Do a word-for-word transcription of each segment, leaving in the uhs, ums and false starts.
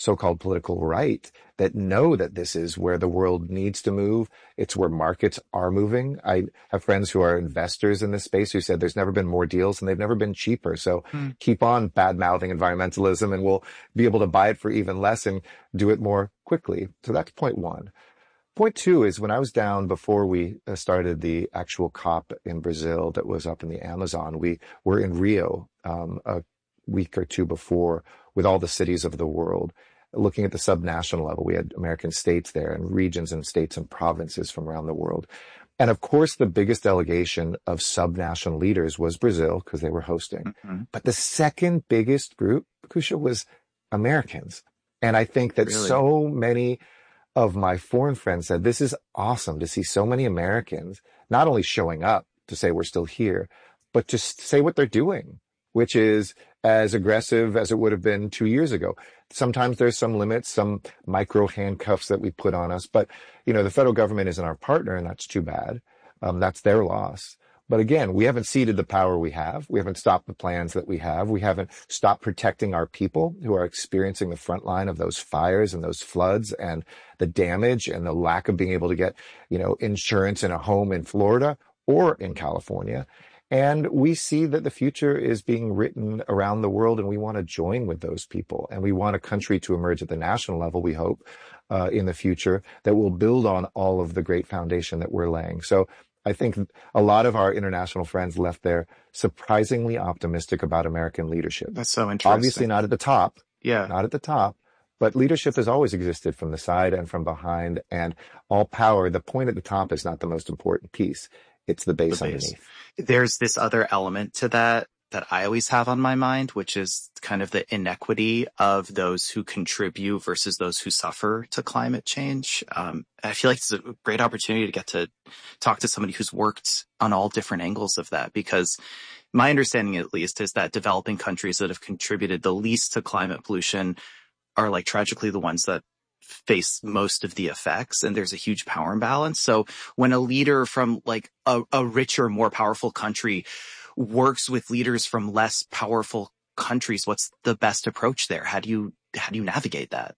so-called political right that know that this is where the world needs to move. It's where markets are moving. I have friends who are investors in this space who said there's never been more deals and they've never been cheaper. So Mm. keep on bad-mouthing environmentalism and we'll be able to buy it for even less and do it more quickly. So that's point one. Point two is when I was down before we uh, started the actual COP in Brazil that was up in the Amazon, we were in Rio um, a week or two before with all the cities of the world, looking at the subnational level. We had American states there and regions and states and provinces from around the world. And of course, the biggest delegation of subnational leaders was Brazil because they were hosting. Mhm. But the second biggest group, Kusha, was Americans. And I think that Really? so many of my foreign friends said, this is awesome to see so many Americans not only showing up to say we're still here, but just say what they're doing, which is as aggressive as it would have been two years ago. Sometimes there's some limits, some micro handcuffs that we put on us, but you know, the federal government isn't our partner and that's too bad. Um, that's their loss. But again, we haven't ceded the power we have. We haven't stopped the plans that we have. We haven't stopped protecting our people who are experiencing the front line of those fires and those floods and the damage and the lack of being able to get, you know, insurance in a home in Florida or in California. And we see that the future is being written around the world and we want to join with those people. And we want a country to emerge at the national level, we hope, uh, in the future that will build on all of the great foundation that we're laying. So I think a lot of our international friends left there surprisingly optimistic about American leadership. That's so interesting. Obviously not at the top, Yeah. not at the top, but leadership has always existed from the side and from behind and all power. The point at the top is not the most important piece. It's the base The base. underneath. There's this other element to that that I always have on my mind, which is kind of the inequity of those who contribute versus those who suffer to climate change. Um, I feel like it's a great opportunity to get to talk to somebody who's worked on all different angles of that, because my understanding at least is that developing countries that have contributed the least to climate pollution are like tragically the ones that face most of the effects, and there's a huge power imbalance. So when a leader from like a, a richer, more powerful country works with leaders from less powerful countries, what's the best approach there? How do you how do you navigate that?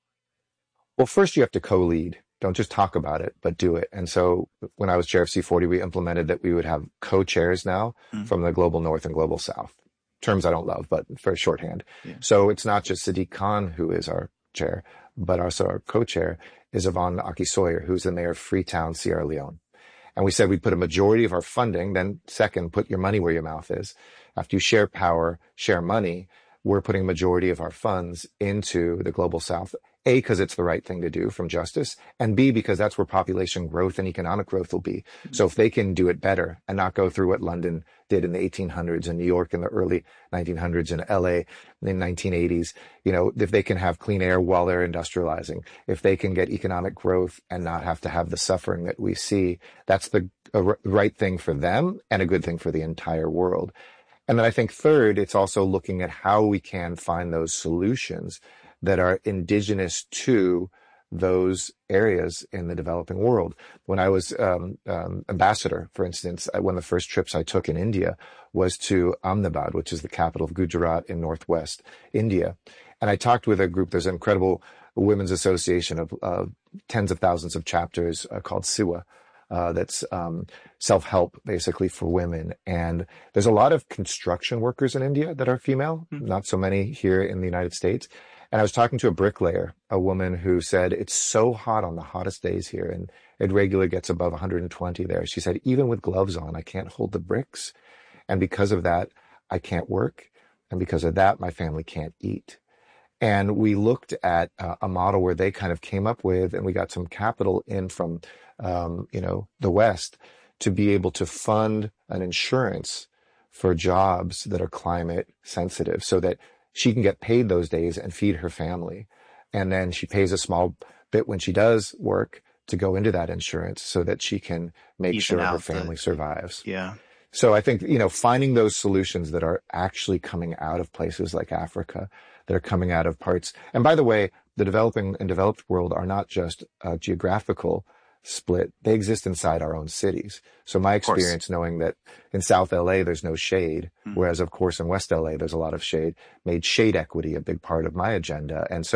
Well, first you have to co-lead. Don't just talk about it, but do it. And so when I was chair of C forty, we implemented that we would have co-chairs now Mm. from the global north and global south. Terms I don't love, but for shorthand. Yeah. So it's not just Sadiq Khan who is our chair, but also our co-chair is Yvonne Aki Sawyer, who's the mayor of Freetown, Sierra Leone. And we said we'd put a majority of our funding, then second, put your money where your mouth is. After you share power, share money, we're putting majority of our funds into the global south. A, because it's the right thing to do from justice, and B, because that's where population growth and economic growth will be. So if they can do it better and not go through what London did in the eighteen hundreds and New York in the early nineteen hundreds and L A in the nineteen eighties, you know, if they can have clean air while they're industrializing, if they can get economic growth and not have to have the suffering that we see, that's the uh, right thing for them and a good thing for the entire world. And then I think third, it's also looking at how we can find those solutions that are indigenous to those areas in the developing world. When I was um, um, ambassador, for instance, I, one of the first trips I took in India was to Ahmedabad, which is the capital of Gujarat in northwest India. And I talked with a group, there's an incredible women's association of uh, tens of thousands of chapters uh, called SIWA. Uh, that's um, self-help basically for women. And there's a lot of construction workers in India that are female, Mm. not so many here in the United States. And I was talking to a bricklayer, a woman who said, it's so hot on the hottest days here, and it regularly gets above one hundred twenty there. She said, even with gloves on, I can't hold the bricks. And because of that, I can't work. And because of that, my family can't eat. And we looked at uh, a model where they kind of came up with, and we got some capital in from, um, you know, the West to be able to fund an insurance for jobs that are climate sensitive so that she can get paid those days and feed her family. And then she pays a small bit when she does work to go into that insurance so that she can make Even sure her out family the- survives. Yeah. So I think, you know, finding those solutions that are actually coming out of places like Africa, that are coming out of parts. And by the way, the developing and developed world are not just a geographical split. They exist inside our own cities. So my course. experience knowing that in South L A, there's no shade, Mm. whereas of course in West L A, there's a lot of shade, made shade equity a big part of my agenda. And so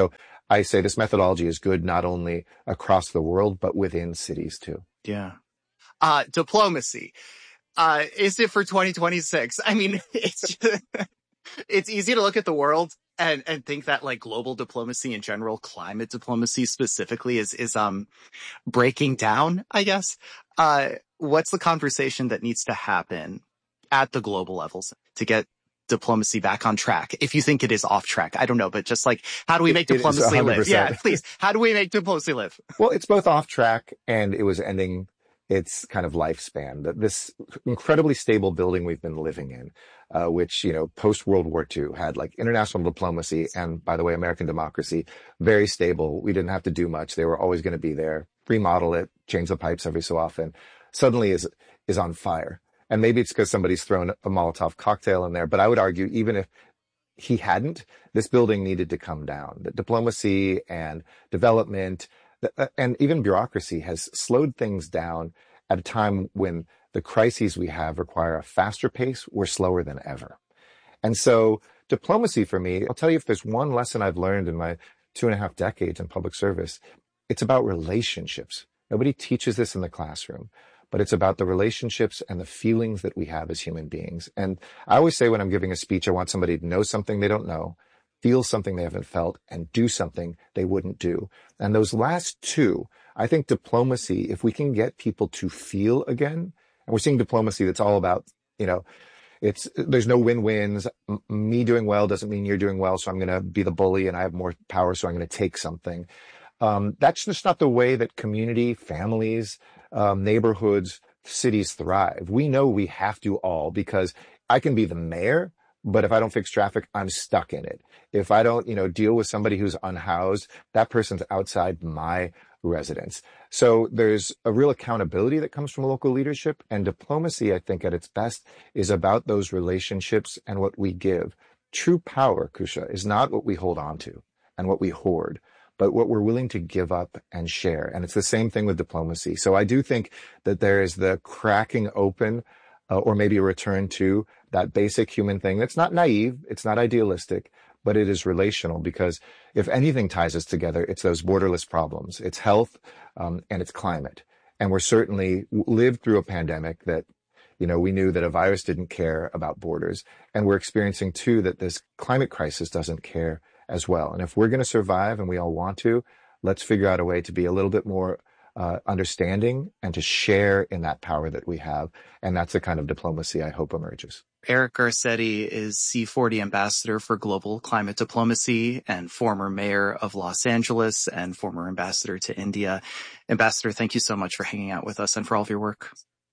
I say this methodology is good not only across the world, but within cities too. Yeah. Uh, diplomacy. Uh, is it for twenty twenty-six? I mean, it's just, it's easy to look at the world and, and think that like global diplomacy in general, climate diplomacy specifically is, is, um, breaking down, I guess. Uh, what's the conversation that needs to happen at the global levels to get diplomacy back on track? If you think it is off track, I don't know, but just like, how do we make it, diplomacy live? Yeah, please. How do we make diplomacy live? Well, it's both off track and it was ending its kind of lifespan. That this incredibly stable building we've been living in, uh, which, you know, post World War Two had like international diplomacy and, by the way, American democracy, very stable. We didn't have to do much. They were always going to be there. Remodel it, change the pipes every so often. Suddenly is is on fire. And maybe it's because somebody's thrown a Molotov cocktail in there. But I would argue, even if he hadn't, this building needed to come down. The diplomacy and development and even bureaucracy has slowed things down at a time when the crises we have require a faster pace. We're slower than ever. And so diplomacy for me, I'll tell you, if there's one lesson I've learned in my two and a half decades in public service, it's about relationships. Nobody teaches this in the classroom, but it's about the relationships and the feelings that we have as human beings. And I always say when I'm giving a speech, I want somebody to know something they don't know, feel something they haven't felt, and do something they wouldn't do. And those last two, I think diplomacy, if we can get people to feel again, and we're seeing diplomacy that's all about, you know, it's, there's no win-wins. M- me doing well doesn't mean you're doing well, so I'm going to be the bully and I have more power, so I'm going to take something. Um, that's just not the way that community, families, um, neighborhoods, cities thrive. We know we have to all, because I can be the mayor, but if I don't fix traffic, I'm stuck in it. If I don't, you know, deal with somebody who's unhoused, that person's outside my residence. So there's a real accountability that comes from local leadership, and diplomacy, I think at its best, is about those relationships and what we give. True power, Kusha, is not what we hold on to and what we hoard, but what we're willing to give up and share. And it's the same thing with diplomacy. So I do think that there is the cracking open uh, or maybe a return to that basic human thing that's not naive, it's not idealistic, but it is relational, because if anything ties us together, it's those borderless problems. It's health um, and it's climate. And we're certainly lived through a pandemic that, you know, we knew that a virus didn't care about borders. And we're experiencing, too, that this climate crisis doesn't care as well. And if we're going to survive, and we all want to, let's figure out a way to be a little bit more uh, understanding and to share in that power that we have. And that's the kind of diplomacy I hope emerges. Eric Garcetti is C forty Ambassador for Global Climate Diplomacy and former mayor of Los Angeles and former ambassador to India. Ambassador, thank you so much for hanging out with us and for all of your work.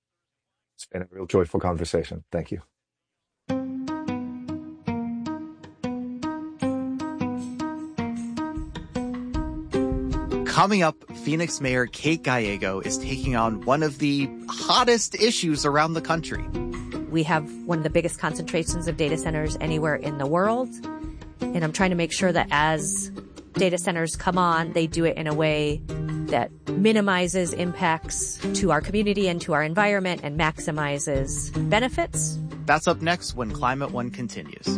It's been a real joyful conversation. Thank you. Coming up, Phoenix Mayor Kate Gallego is taking on one of the hottest issues around the country. We have one of the biggest concentrations of data centers anywhere in the world. And I'm trying to make sure that as data centers come on, they do it in a way that minimizes impacts to our community and to our environment and maximizes benefits. That's up next when Climate One continues.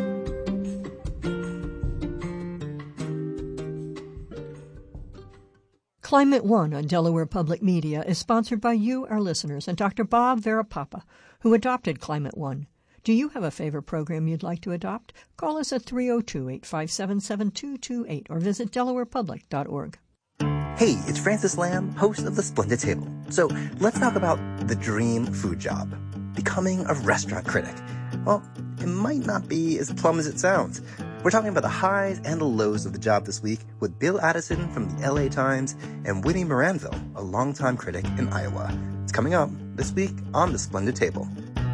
Climate One on Delaware Public Media is sponsored by you, our listeners, and Doctor Bob Verapapa, who adopted Climate One. Do you have a favorite program you'd like to adopt? Call us at three oh two, eight five seven, seven two two eight or visit delaware public dot org. Hey, it's Francis Lamb, host of The Splendid Table. So let's talk about the dream food job, becoming a restaurant critic. Well, it might not be as plum as it sounds. We're talking about the highs and the lows of the job this week with Bill Addison from the L A Times and Whitney Moranville, a longtime critic in Iowa. It's coming up this week on The Splendid Table.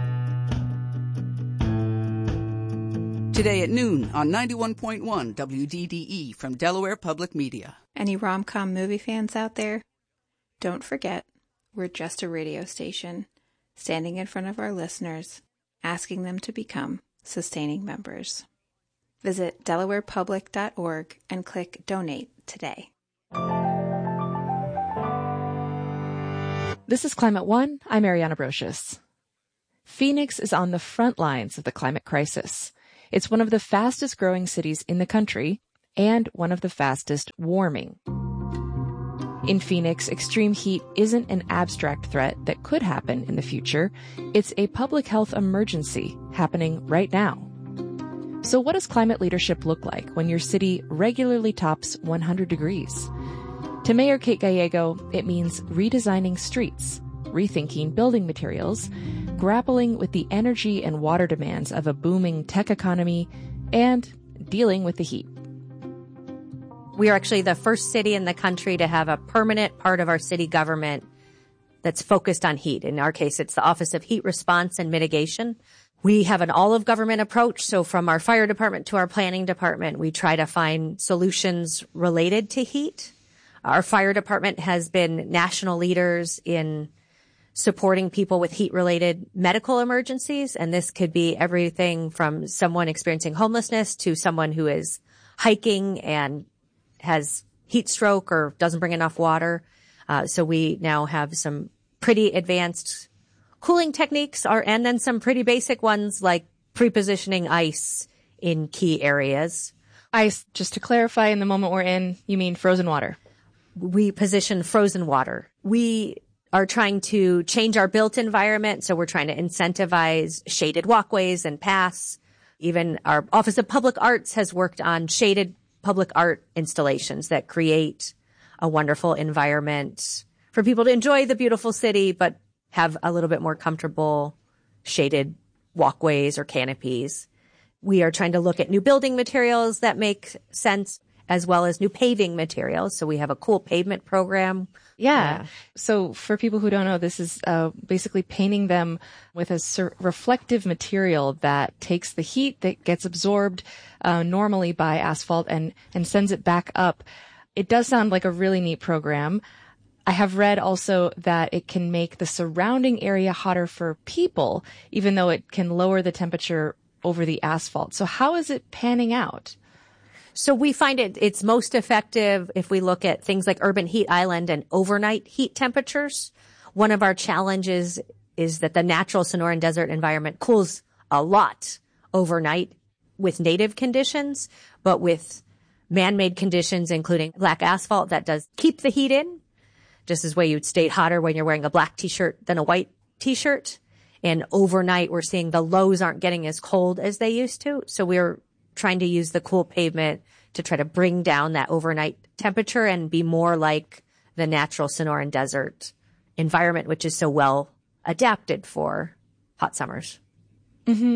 Today at noon on ninety-one point one W D D E from Delaware Public Media. Any rom-com movie fans out there? Don't forget, we're just a radio station, standing in front of our listeners, asking them to become sustaining members. Visit delaware public dot org and click Donate today. This is Climate One. I'm Ariana Brocious. Phoenix is on the front lines of the climate crisis. It's one of the fastest growing cities in the country, and one of the fastest warming. In Phoenix, extreme heat isn't an abstract threat that could happen in the future. It's a public health emergency happening right now. So what does climate leadership look like when your city regularly tops one hundred degrees? To Mayor Kate Gallego, it means redesigning streets, rethinking building materials, grappling with the energy and water demands of a booming tech economy, and dealing with the heat. We are actually the first city in the country to have a permanent part of our city government that's focused on heat. In our case, it's the Office of Heat Response and Mitigation. We have an all-of-government approach, so from our fire department to our planning department, we try to find solutions related to heat. Our fire department has been national leaders in supporting people with heat-related medical emergencies, and this could be everything from someone experiencing homelessness to someone who is hiking and has heat stroke or doesn't bring enough water. Uh, so we now have some pretty advanced cooling techniques, are, and then some pretty basic ones like pre-positioning ice in key areas. Ice, just to clarify, in the moment we're in, you mean frozen water? We position frozen water. We are trying to change our built environment, so we're trying to incentivize shaded walkways and paths. Even our Office of Public Arts has worked on shaded public art installations that create a wonderful environment for people to enjoy the beautiful city, but have a little bit more comfortable shaded walkways or canopies. We are trying to look at new building materials that make sense, as well as new paving materials. So we have a cool pavement program. Yeah. yeah. So for people who don't know, this is uh, basically painting them with a sur- reflective material that takes the heat that gets absorbed uh, normally by asphalt and, and sends it back up. It does sound like a really neat program. I have read also that it can make the surrounding area hotter for people, even though it can lower the temperature over the asphalt. So how is it panning out? So we find it, it's most effective if we look at things like urban heat island and overnight heat temperatures. One of our challenges is that the natural Sonoran Desert environment cools a lot overnight with native conditions, but with man-made conditions, including black asphalt, that does keep the heat in, just as way you'd stay hotter when you're wearing a black t-shirt than a white t-shirt. And overnight, we're seeing the lows aren't getting as cold as they used to. So we're trying to use the cool pavement to try to bring down that overnight temperature and be more like the natural Sonoran Desert environment, which is so well adapted for hot summers. Mm-hmm.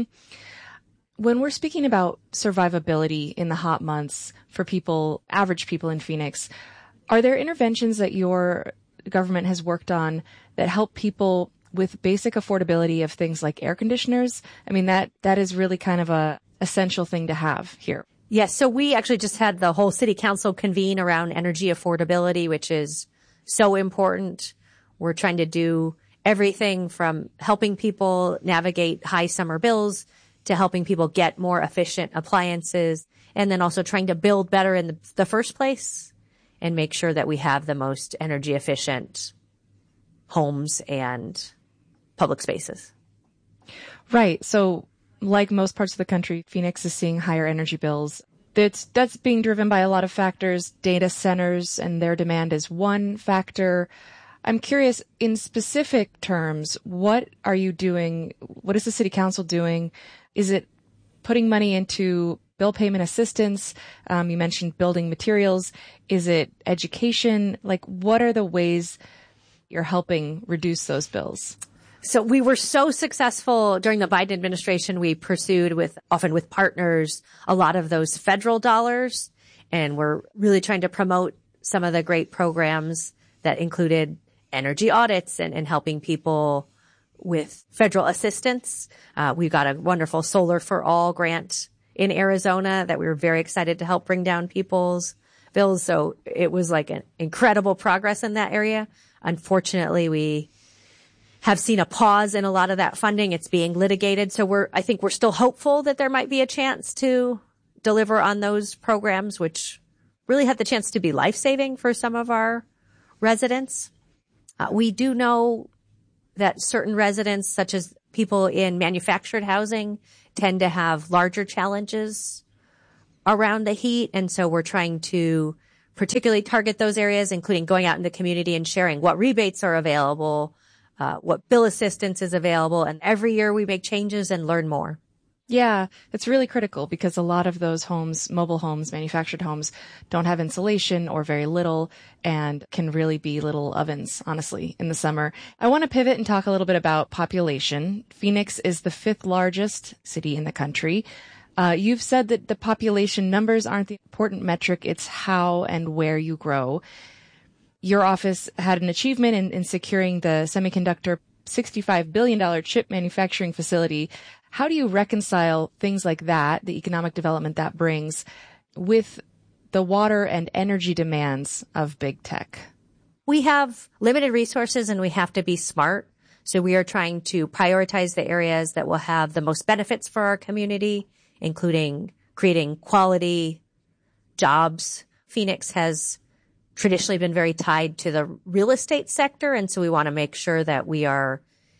When we're speaking about survivability in the hot months for people, average people in Phoenix, are there interventions that your government has worked on that help people with basic affordability of things like air conditioners? I mean, that that is really kind of a essential thing to have here. Yes. So we actually just had the whole city council convene around energy affordability, which is so important. We're trying to do everything from helping people navigate high summer bills to helping people get more efficient appliances, and then also trying to build better in the, the first place and make sure that we have the most energy efficient homes and public spaces. Right. So like most parts of the country, Phoenix is seeing higher energy bills. That's, that's being driven by a lot of factors. Data centers and their demand is one factor. I'm curious, in specific terms, what are you doing? What is the city council doing? Is it putting money into bill payment assistance? Um, you mentioned building materials. Is it education? Like, what are the ways you're helping reduce those bills? So we were so successful during the Biden administration. We pursued with, often with partners, a lot of those federal dollars. And we're really trying to promote some of the great programs that included energy audits and, and helping people with federal assistance. Uh, we got a wonderful Solar for All grant in Arizona that we were very excited to help bring down people's bills. So it was like an incredible progress in that area. Unfortunately, we have seen a pause in a lot of that funding. It's being litigated. So we're, I think we're still hopeful that there might be a chance to deliver on those programs, which really had the chance to be life-saving for some of our residents. Uh, we do know that certain residents, such as people in manufactured housing, tend to have larger challenges around the heat. And so we're trying to particularly target those areas, including going out in the community and sharing what rebates are available, uh, what bill assistance is available. And every year we make changes and learn more. Yeah, it's really critical because a lot of those homes, mobile homes, manufactured homes, don't have insulation or very little and can really be little ovens, honestly, in the summer. I want to pivot and talk a little bit about population. Phoenix is the fifth largest city in the country. Uh, you've said that the population numbers aren't the important metric. It's how and where you grow. Your office had an achievement in, in securing the semiconductor sixty-five billion dollars chip manufacturing facility. How do you reconcile things like that, the economic development that brings, with the water and energy demands of big tech? We have limited resources and we have to be smart. So we are trying to prioritize the areas that will have the most benefits for our community, including creating quality jobs. Phoenix has traditionally been very tied to the real estate sector, and so we want to make sure that we are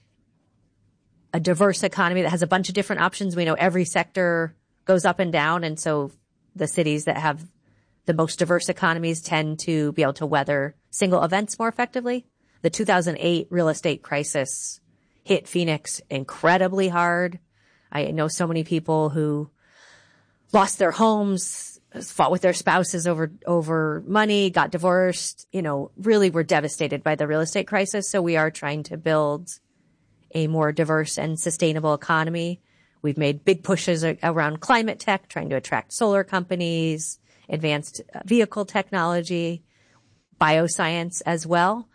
a diverse economy that has a bunch of different options. We know every sector goes up and down, and so the cities that have the most diverse economies tend to be able to weather single events more effectively. The two thousand eight real estate crisis hit Phoenix incredibly hard. I know so many people who lost their homes, fought with their spouses over over money, got divorced, you know, really were devastated by the real estate crisis. So we are trying to build a more diverse and sustainable economy. We've made big pushes around climate tech, trying to attract solar companies, advanced vehicle technology, bioscience as well.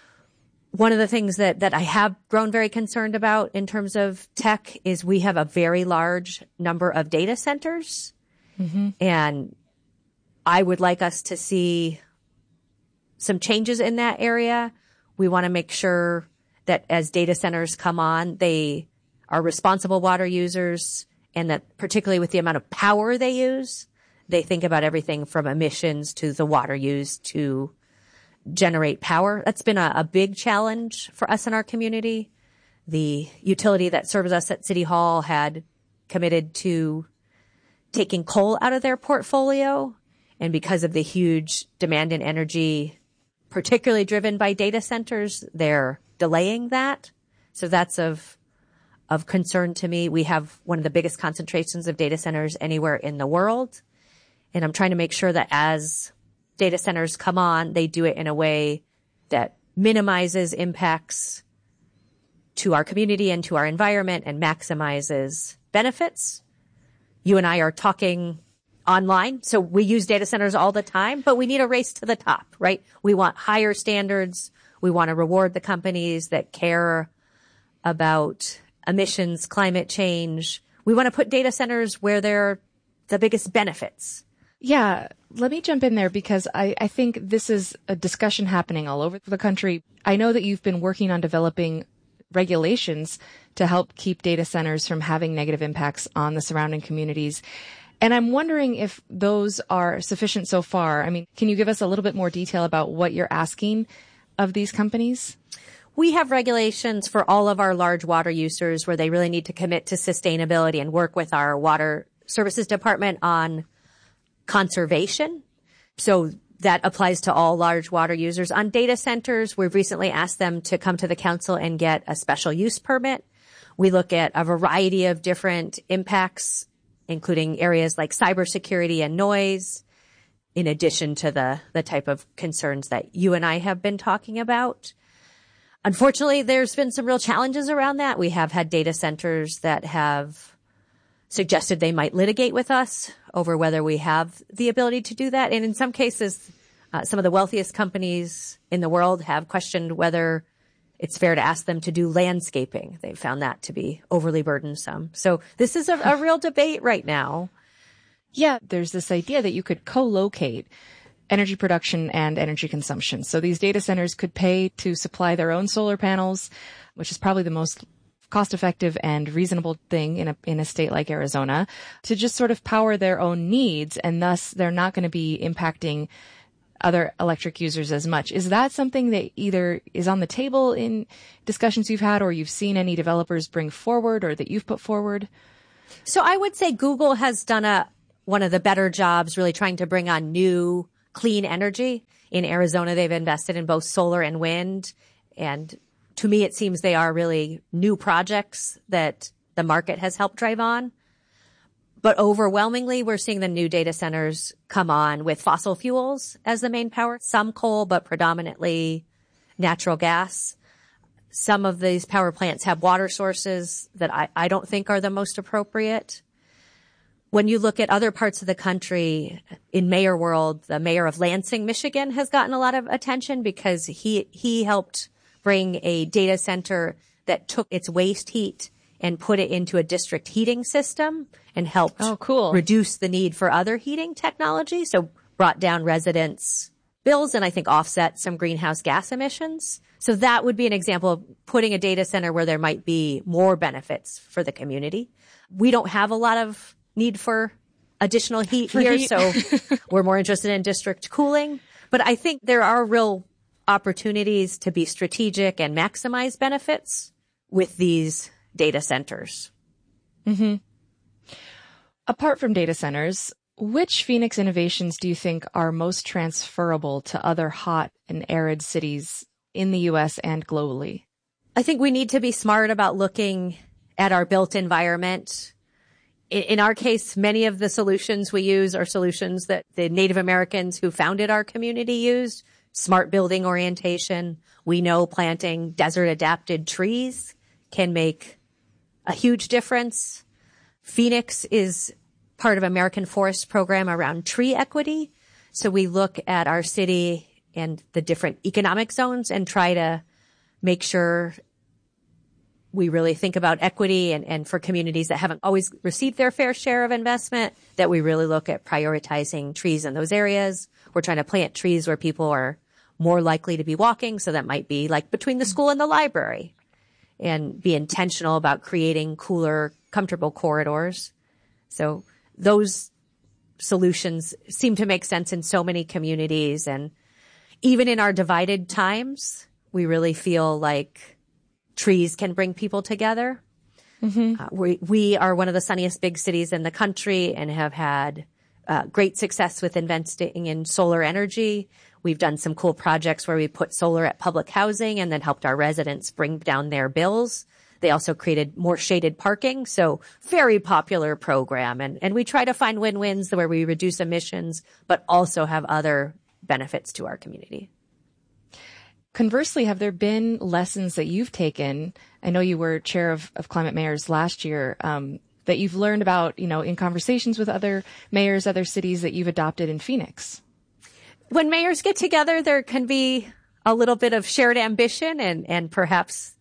One of the things that, that I have grown very concerned about in terms of tech is we have a very large number of data centers. Mm-hmm. And I would like us to see some changes in that area. We want to make sure that as data centers come on, they are responsible water users, and that particularly with the amount of power they use, they think about everything from emissions to the water used to generate power. That's been a, a big challenge for us in our community. The utility that serves us at City Hall had committed to taking coal out of their portfolio, and because of the huge demand in energy, particularly driven by data centers, they're delaying that. So that's of of concern to me. We have one of the biggest concentrations of data centers anywhere in the world. And I'm trying to make sure that as data centers come on, they do it in a way that minimizes impacts to our community and to our environment and maximizes benefits. You and I are talking online, so we use data centers all the time, but we need a race to the top, right? We want higher standards. We want to reward the companies that care about emissions, climate change. We want to put data centers where they're the biggest benefits. Yeah, let me jump in there because I, I think this is a discussion happening all over the country. I know that you've been working on developing regulations to help keep data centers from having negative impacts on the surrounding communities. And I'm wondering if those are sufficient so far. I mean, can you give us a little bit more detail about what you're asking of these companies? We have regulations for all of our large water users where they really need to commit to sustainability and work with our water services department on conservation. So that applies to all large water users. On data centers, we've recently asked them to come to the council and get a special use permit. We look at a variety of different impacts, including areas like cybersecurity and noise, in addition to the, the type of concerns that you and I have been talking about. Unfortunately, there's been some real challenges around that. We have had data centers that have suggested they might litigate with us over whether we have the ability to do that. And in some cases, uh, some of the wealthiest companies in the world have questioned whether it's fair to ask them to do landscaping. They found that to be overly burdensome. So this is a, a real debate right now. Yeah, there's this idea that you could co-locate energy production and energy consumption. So these data centers could pay to supply their own solar panels, which is probably the most cost-effective and reasonable thing in a in a state like Arizona, to just sort of power their own needs, and thus they're not going to be impacting other electric users as much. Is that something that either is on the table in discussions you've had, or you've seen any developers bring forward, or that you've put forward? So I would say Google has done a one of the better jobs really trying to bring on new clean energy. In Arizona, they've invested in both solar and wind. And to me, it seems they are really new projects that the market has helped drive on. But overwhelmingly, we're seeing the new data centers come on with fossil fuels as the main power. Some coal, but predominantly natural gas. Some of these power plants have water sources that I, I don't think are the most appropriate. When you look at other parts of the country, in mayor world, the mayor of Lansing, Michigan has gotten a lot of attention because he, he helped bring a data center that took its waste heat and put it into a district heating system and helped oh, cool. reduce the need for other heating technology. So brought down residents' bills and I think offset some greenhouse gas emissions. So that would be an example of putting a data center where there might be more benefits for the community. We don't have a lot of need for additional heat for here, heat. so we're more interested in district cooling. But I think there are real opportunities to be strategic and maximize benefits with these data centers. Mm-hmm. Apart from data centers, which Phoenix innovations do you think are most transferable to other hot and arid cities in the U S and globally? I think we need to be smart about looking at our built environment. In, in our case, many of the solutions we use are solutions that the Native Americans who founded our community used. Smart building orientation. We know planting desert adapted trees can make a huge difference. Phoenix is part of American Forest program around tree equity. So we look at our city and the different economic zones and try to make sure we really think about equity and, and for communities that haven't always received their fair share of investment, that we really look at prioritizing trees in those areas. We're trying to plant trees where people are more likely to be walking. So that might be like between the school and the library, and be intentional about creating cooler, comfortable corridors. So those solutions seem to make sense in so many communities. And even in our divided times, we really feel like trees can bring people together. Mm-hmm. Uh, we, we are one of the sunniest big cities in the country and have had uh, great success with investing in solar energy. We've done some cool projects where we put solar at public housing and then helped our residents bring down their bills. They also created more shaded parking. So very popular program. And, and we try to find win-wins where we reduce emissions, but also have other benefits to our community. Conversely, have there been lessons that you've taken? I know you were chair of, of Climate Mayors last year, um, that you've learned about, you know, in conversations with other mayors, other cities that you've adopted in Phoenix. When mayors get together, there can be a little bit of shared ambition and, and perhaps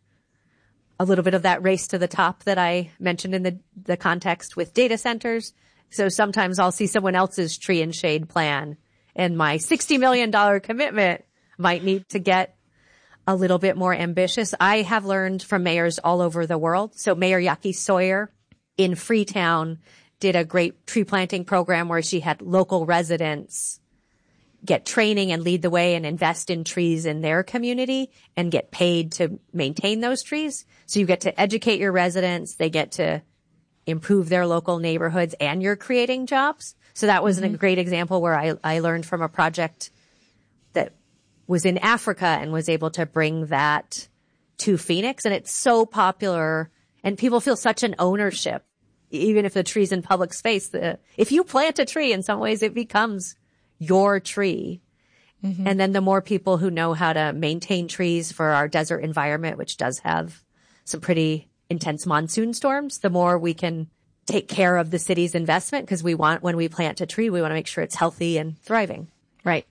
a little bit of that race to the top that I mentioned in the, the context with data centers. So sometimes I'll see someone else's tree and shade plan, and my sixty million dollars commitment might need to get a little bit more ambitious. I have learned from mayors all over the world. So Mayor Yaki Sawyer in Freetown did a great tree planting program where she had local residents get training and lead the way and invest in trees in their community and get paid to maintain those trees. So you get to educate your residents. They get to improve their local neighborhoods, and you're creating jobs. So that was mm-hmm. a great example where I, I learned from a project that was in Africa and was able to bring that to Phoenix. And it's so popular and people feel such an ownership, even if the tree's in public space. The, if you plant a tree, in some ways it becomes your tree. Mm-hmm. And then the more people who know how to maintain trees for our desert environment, which does have some pretty intense monsoon storms, the more we can take care of the city's investment, because we want, when we plant a tree, we want to make sure it's healthy and thriving. Right.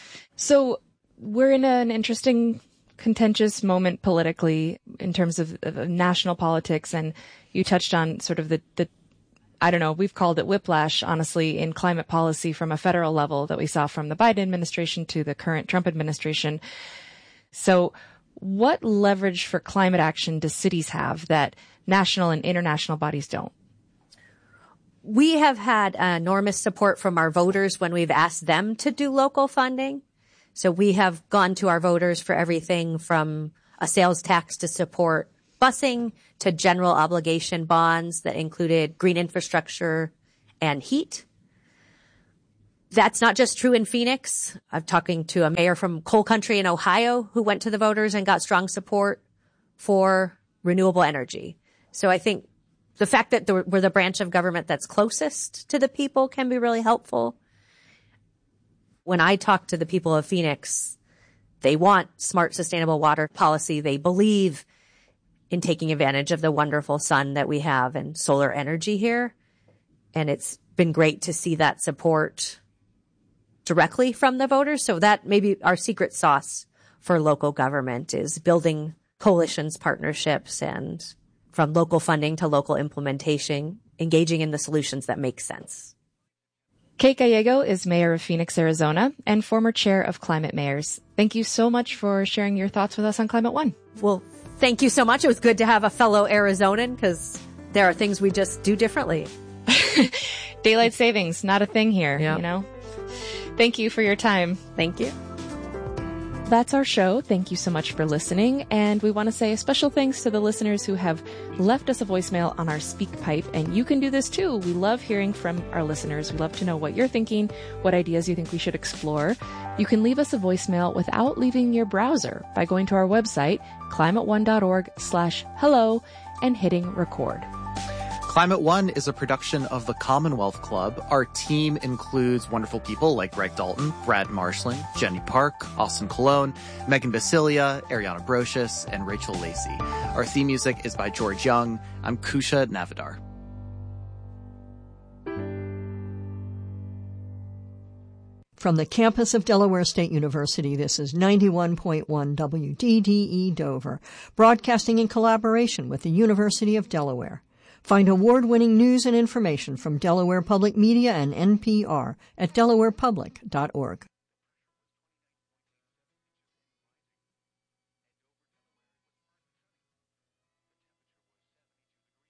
So we're in an interesting, contentious moment politically in terms of, of national politics. And you touched on sort of the, the, I don't know, we've called it whiplash, honestly, in climate policy from a federal level that we saw from the Biden administration to the current Trump administration. So what leverage for climate action do cities have that national and international bodies don't? We have had enormous support from our voters when we've asked them to do local funding. So we have gone to our voters for everything from a sales tax to support busing to general obligation bonds that included green infrastructure and heat. That's not just true in Phoenix. I'm talking to a mayor from coal country in Ohio who went to the voters and got strong support for renewable energy. So I think the fact that the, we're the branch of government that's closest to the people can be really helpful. When I talk to the people of Phoenix, they want smart, sustainable water policy. They believe in taking advantage of the wonderful sun that we have and solar energy here. And it's been great to see that support directly from the voters. So that may be our secret sauce for local government, is building coalitions, partnerships, and from local funding to local implementation, engaging in the solutions that make sense. Kate Gallego is mayor of Phoenix, Arizona, and former chair of Climate Mayors. Thank you so much for sharing your thoughts with us on Climate One. Well, thank you so much. It was good to have a fellow Arizonan, because there are things we just do differently. Daylight savings, not a thing here, yeah. you know? Thank you for your time. Thank you. That's our show. Thank you so much for listening. And we want to say a special thanks to the listeners who have left us a voicemail on our SpeakPipe. And you can do this too. We love hearing from our listeners. We love to know what you're thinking, what ideas you think we should explore. You can leave us a voicemail without leaving your browser by going to our website, climate one dot org slash hello, and hitting record. Climate One is a production of the Commonwealth Club. Our team includes wonderful people like Greg Dalton, Brad Marshling, Jenny Park, Austin Colon, Megan Basilia, Ariana Brocious, and Rachel Lacey. Our theme music is by George Young. I'm Kusha Navidar. From the campus of Delaware State University, this is ninety-one point one W D D E Dover, broadcasting in collaboration with the University of Delaware. Find award-winning news and information from Delaware Public Media and N P R at delaware public dot org.